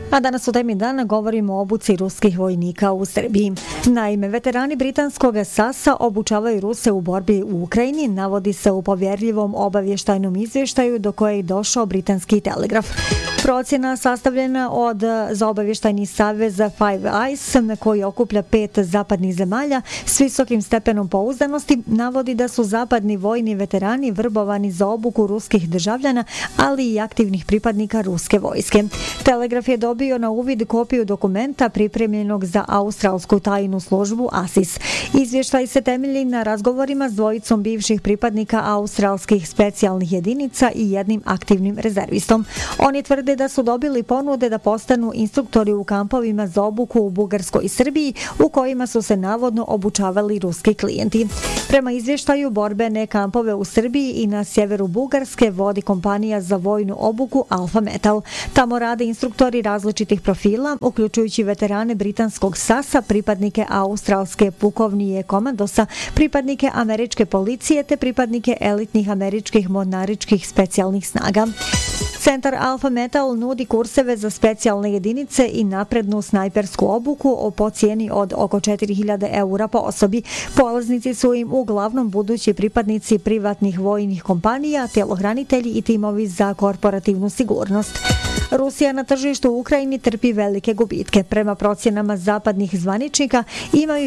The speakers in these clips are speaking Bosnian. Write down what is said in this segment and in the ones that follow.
A danas u temi dana govorimo o obuci ruskih vojnika u Srbiji. Naime, veterani britanskog SAS-a obučavaju Ruse u borbi u Ukrajini, navodi se u povjerljivom obavještajnom izvještaju do koje je došao britanski Telegraf. Procjena sastavljena od za obavještajni savez Five Eyes, koji okuplja 5 zapadnih zemalja s visokim stepenom pouzdanosti, navodi da su zapadni vojni veterani vrbovani za obuku ruskih državljana, ali i aktivnih pripadnika ruske vojske. Telegraf je dobio na uvid kopiju dokumenta pripremljenog za australsku tajnu službu ASIS. Izvještaj se temelji na razgovorima s dvojicom bivših pripadnika australskih specijalnih jedinica i jednim aktivnim rezervistom. Oni tvrde da su dobili ponude da postanu instruktori u kampovima za obuku u Bugarskoj i Srbiji, u kojima su se navodno obučavali ruski klijenti. Prema izvještaju, borbene kampove u Srbiji i na sjeveru Bugarske vodi kompanija za vojnu obuku Alfa Metal. Tamo rade instruktori različitih profila, uključujući veterane britanskog SAS-a, pripadnike australske pukovnije komandosa, pripadnike američke policije te pripadnike elitnih američkih mornaričkih specijalnih snaga. Centar Alfa Metal nudi kurseve za specijalne jedinice i naprednu snajpersku obuku po cijeni od oko 4000 eura po osobi. Polaznici su im uglavnom budući pripadnici privatnih vojnih kompanija, tjelohranitelji i timovi za korporativnu sigurnost. Rusija na tržištu u Ukrajini trpi velike gubitke. Prema procjenama zapadnih zvaničnika imaju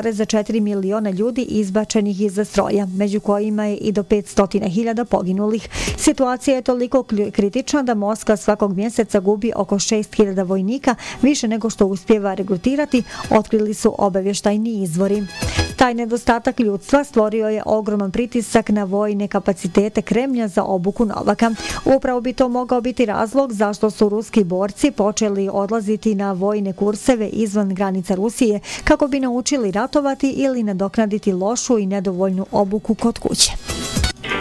1,4 miliona ljudi izbačenih iz stroja, među kojima je i do 500.000 poginulih. Situacija je toliko kritična da Moskva svakog mjeseca gubi oko 6.000 vojnika, više nego što uspijeva regrutirati, otkrili su obavještajni izvori. Taj nedostatak ljudstva stvorio je ogroman pritisak na vojne kapacitete Kremlja za obuku novaka. Upravo bi to mogao biti razlog zašto su ruski borci počeli odlaziti na vojne kurseve izvan granica Rusije kako bi naučili ratovati ili nadoknaditi lošu i nedovoljnu obuku kod kuće.